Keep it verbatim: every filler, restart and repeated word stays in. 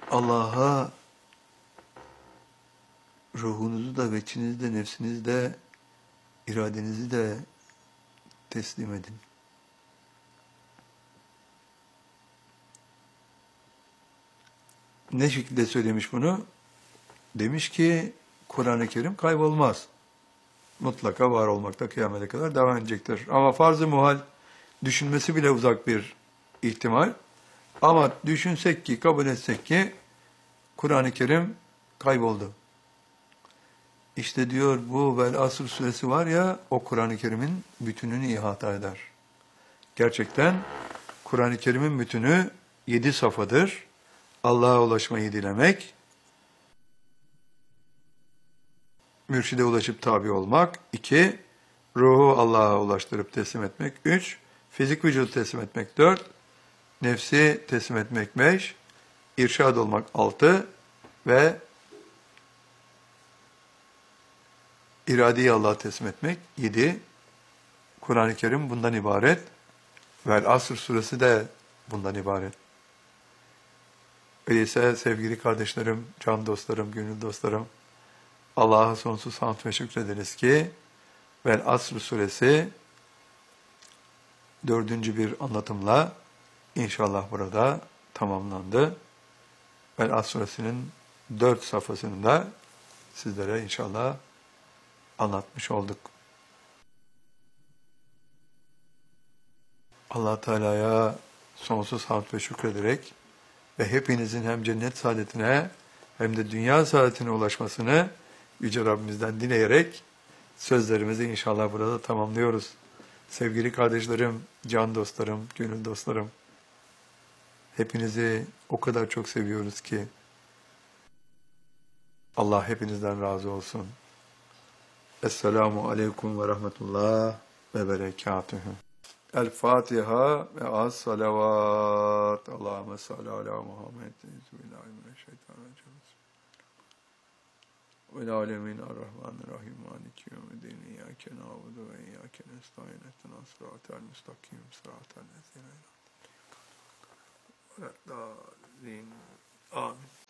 Allah'a ruhunuzu da, veçinizi de, nefsinizi de, iradenizi de teslim edin. Ne şekilde söylemiş bunu? Demiş ki, Kur'an-ı Kerim kaybolmaz. Mutlaka var olmakta kıyamete kadar devam edecektir. Ama farz-ı muhal, düşünmesi bile uzak bir ihtimal. Ama düşünsek ki, kabul etsek ki, Kur'an-ı Kerim kayboldu. İşte diyor bu Vel Asr suresi var ya, o Kur'an-ı Kerim'in bütününü ihata eder. Gerçekten Kur'an-ı Kerim'in bütünü yedi safhadır. Allah'a ulaşmayı dilemek, mürşide ulaşıp tabi olmak. İki, ruhu Allah'a ulaştırıp teslim etmek. Üç, fizik vücudu teslim etmek. Dört, nefsi teslim etmek. Beş, irşad olmak. Altı ve iradeyi Allah'a teslim etmek. Yedi, Kur'an-ı Kerim bundan ibaret. Vel Asr suresi de bundan ibaret. Öyleyse sevgili kardeşlerim, can dostlarım, gönül dostlarım, Allah'a sonsuz hamd ve şükrederiz ki Vel Asr suresi dördüncü bir anlatımla inşallah burada tamamlandı. Vel Asr suresinin dört safhasını da sizlere inşallah anlatmış olduk. Allah Teala'ya sonsuz hamd ve şükrederek ve hepinizin hem cennet saadetine hem de dünya saadetine ulaşmasını Yüce Rabbimizden dileyerek sözlerimizi inşallah burada tamamlıyoruz. Sevgili kardeşlerim, can dostlarım, gönül dostlarım, hepinizi o kadar çok seviyoruz ki Allah hepinizden razı olsun. Esselamu aleyküm ve rahmetullah ve berekatühü. El Fatiha ve az salavat. Allahümme salli ala Muhammed. Bismillahirrahmanirrahim. Vel alemin ar-Rahmanir-Rahim. Maliki yevmiddin. İyyâke na'budu ve iyyâke nestaîn. İhdinas sıratal müstakim. Sıratal lezîne en'amte aleyhim. Amin.